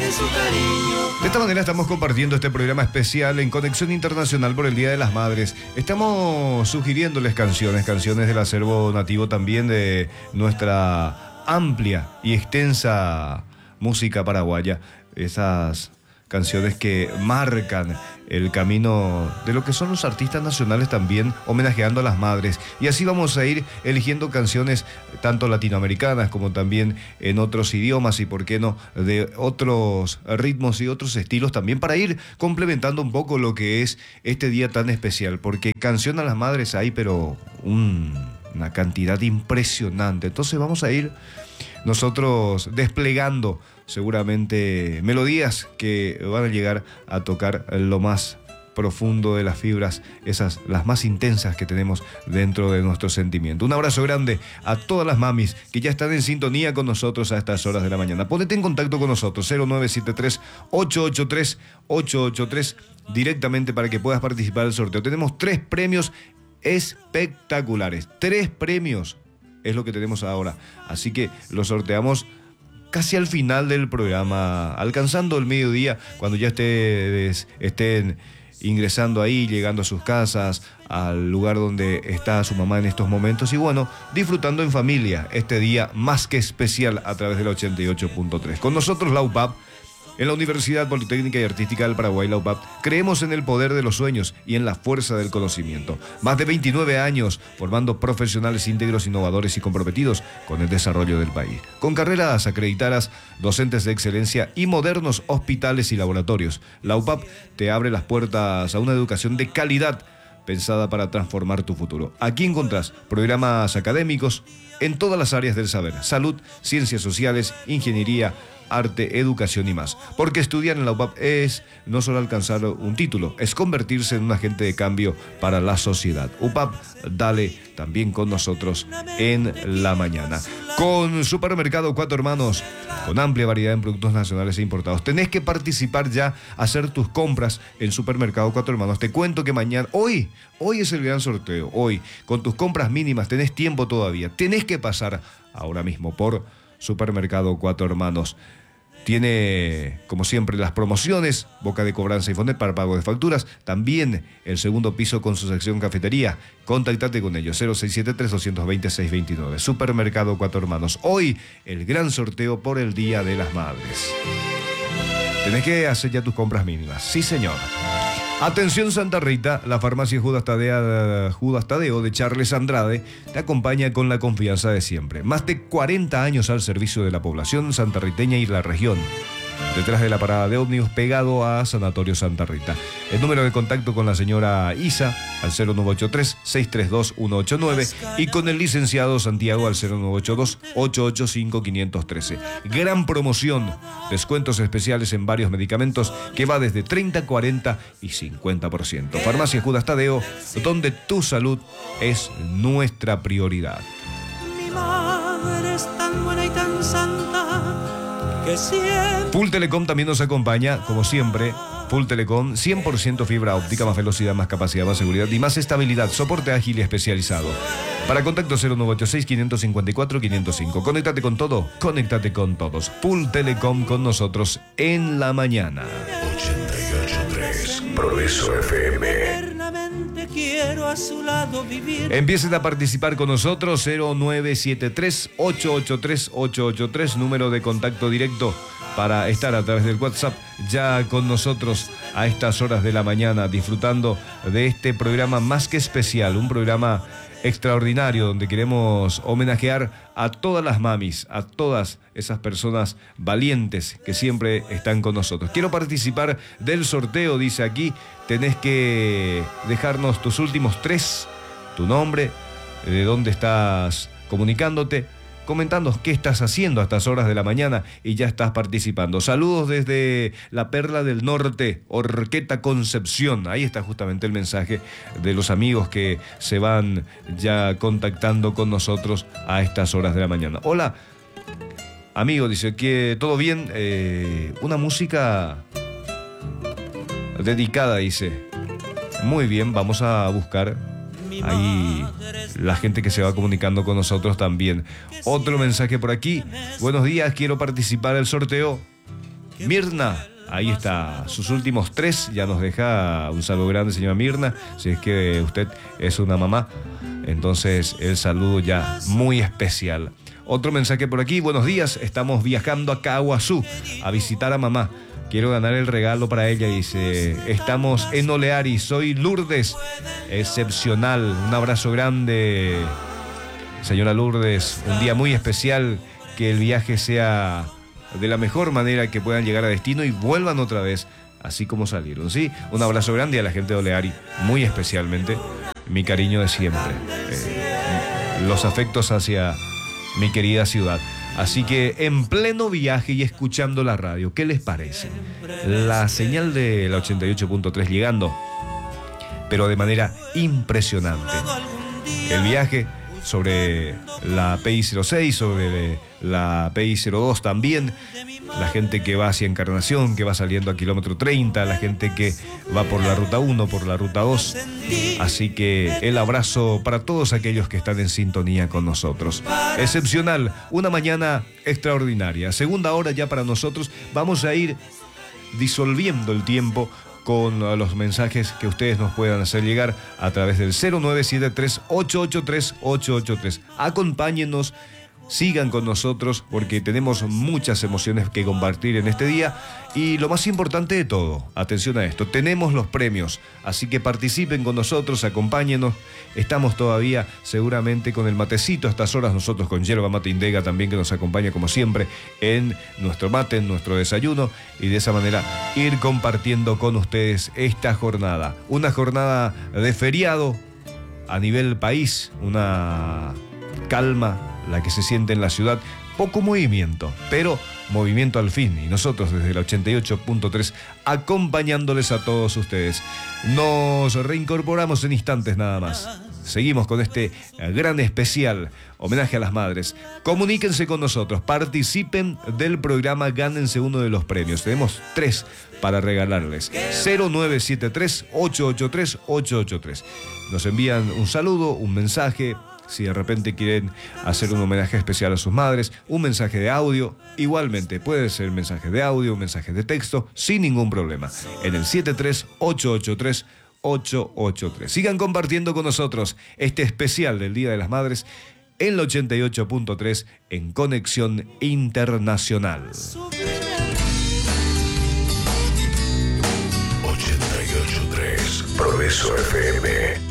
de su cariño. De esta manera estamos compartiendo este programa especial en Conexión Internacional por el Día de las Madres. Estamos sugiriéndoles canciones del acervo nativo también de nuestra amplia y extensa música paraguaya. Esas canciones que marcan el camino de lo que son los artistas nacionales también homenajeando a las madres. Y así vamos a ir eligiendo canciones tanto latinoamericanas como también en otros idiomas y por qué no de otros ritmos y otros estilos también para ir complementando un poco lo que es este día tan especial. Porque canción a las madres hay pero una cantidad impresionante. Entonces vamos a ir nosotros desplegando seguramente melodías que van a llegar a tocar lo más profundo de las fibras, esas las más intensas que tenemos dentro de nuestro sentimiento. Un abrazo grande a todas las mamis que ya están en sintonía con nosotros a estas horas de la mañana. Ponete en contacto con nosotros 0973-883-883 directamente para que puedas participar del sorteo. Tenemos 3 premios espectaculares. 3 premios es lo que tenemos ahora. Así que lo sorteamos casi al final del programa, alcanzando el mediodía, cuando ya estén ingresando ahí, llegando a sus casas, al lugar donde está su mamá en estos momentos y bueno, disfrutando en familia este día más que especial a través del 88.3. Con nosotros la UPAP. En la Universidad Politécnica y Artística del Paraguay, la UPAP, creemos en el poder de los sueños y en la fuerza del conocimiento. Más de 29 años formando profesionales íntegros, innovadores y comprometidos con el desarrollo del país. Con carreras acreditadas, docentes de excelencia y modernos hospitales y laboratorios, la UPAP te abre las puertas a una educación de calidad pensada para transformar tu futuro. Aquí encontrás programas académicos en todas las áreas del saber: salud, ciencias sociales, ingeniería, arte, educación y más. Porque estudiar en la UPAP es no solo alcanzar un título, es convertirse en un agente de cambio para la sociedad. UPAP, dale también con nosotros en la mañana. Con Supermercado Cuatro Hermanos, con amplia variedad en productos nacionales e importados. Tenés que participar ya, hacer tus compras en Supermercado Cuatro Hermanos. Te cuento que mañana, hoy es el gran sorteo. Hoy, con tus compras mínimas, tenés tiempo todavía. Tenés que pasar ahora mismo por Supermercado Cuatro Hermanos. Tiene, como siempre, las promociones, boca de cobranza y Fonet para pago de facturas. También el segundo piso con su sección cafetería. Contactate con ellos, 0673-220-629. Supermercado Cuatro Hermanos. Hoy, el gran sorteo por el Día de las Madres. Tenés que hacer ya tus compras mínimas. Sí, señor. Atención Santa Rita, la farmacia Judas Tadeo de Charles Andrade te acompaña con la confianza de siempre. Más de 40 años al servicio de la población santarriteña y la región. Detrás de la parada de ómnibus pegado a Sanatorio Santa Rita. El número de contacto con la señora Isa al 0983-632-189 y con el licenciado Santiago al 0982-885-513. Gran promoción, descuentos especiales en varios medicamentos que va desde 30, 40 y 50%. Farmacia Judas Tadeo, donde tu salud es nuestra prioridad. Mi madre es tan buena y tan santa que siempre... Full Telecom también nos acompaña, como siempre. Full Telecom, 100% fibra óptica, más velocidad, más capacidad, más seguridad y más estabilidad. Soporte ágil y especializado. Para contacto 0986-554-505. Conéctate con todo, conéctate con todos. Full Telecom con nosotros en la mañana. 88.3 Progreso FM. Quiero a su lado vivir. Empiecen a participar con nosotros, 0973-883-883, número de contacto directo para estar a través del WhatsApp ya con nosotros a estas horas de la mañana, disfrutando de este programa más que especial, un programa extraordinario donde queremos homenajear a todas las mamis, a todas esas personas valientes que siempre están con nosotros. Quiero participar del sorteo, dice aquí, tenés que dejarnos tus últimos 3, tu nombre, de dónde estás comunicándote, comentando qué estás haciendo a estas horas de la mañana y ya estás participando. Saludos desde la Perla del Norte, Horqueta Concepción. Ahí está justamente el mensaje de los amigos que se van ya contactando con nosotros a estas horas de la mañana. Hola, amigo, dice que todo bien. Una música dedicada, dice. Muy bien, vamos a buscar ahí la gente que se va comunicando con nosotros también. Otro mensaje por aquí. Buenos días, quiero participar del sorteo. Mirna, ahí está, sus últimos 3, ya nos deja un saludo grande, señora Mirna, si es que usted es una mamá, entonces el saludo ya muy especial. Otro mensaje por aquí, buenos días, estamos viajando a Caguazú a visitar a mamá. Quiero ganar el regalo para ella, dice, estamos en Oleari, soy Lourdes, excepcional, un abrazo grande, señora Lourdes, un día muy especial, que el viaje sea de la mejor manera, que puedan llegar a destino y vuelvan otra vez, así como salieron, ¿sí? Un abrazo grande a la gente de Oleari, muy especialmente, mi cariño de siempre, los afectos hacia mi querida ciudad. Así que en pleno viaje y escuchando la radio, ¿qué les parece? La señal de la 88.3 llegando, pero de manera impresionante. El viaje sobre la PI06, sobre la PI02 también, la gente que va hacia Encarnación, que va saliendo a kilómetro 30, la gente que va por la ruta 1, por la ruta 2. Así que el abrazo para todos aquellos que están en sintonía con nosotros. Excepcional, una mañana extraordinaria. Segunda hora ya para nosotros. Vamos a ir disolviendo el tiempo con los mensajes que ustedes nos puedan hacer llegar a través del 0973-883-883. Acompáñennos, sigan con nosotros porque tenemos muchas emociones que compartir en este día. Y lo más importante de todo, atención a esto, tenemos los premios, así que participen con nosotros, acompáñenos. Estamos todavía seguramente con el matecito a estas horas, nosotros con Yerba Mate Indega también, que nos acompaña como siempre en nuestro mate, en nuestro desayuno, y de esa manera ir compartiendo con ustedes esta jornada. Una jornada de feriado a nivel país, una calma la que se siente en la ciudad, poco movimiento, pero movimiento al fin, y nosotros desde la 88.3 acompañándoles a todos ustedes. Nos reincorporamos en instantes nada más. Seguimos con este gran especial homenaje a las madres. Comuníquense con nosotros, participen del programa, gánense uno de los premios. Tenemos 3 para regalarles. 0973-883-883. Nos envían un saludo, un mensaje. Si de repente quieren hacer un homenaje especial a sus madres, un mensaje de audio, igualmente puede ser mensaje de audio, un mensaje de texto, sin ningún problema. En el 73-883-883. Sigan compartiendo con nosotros este especial del Día de las Madres en la 88.3 en Conexión Internacional. 88.3 Progreso FM.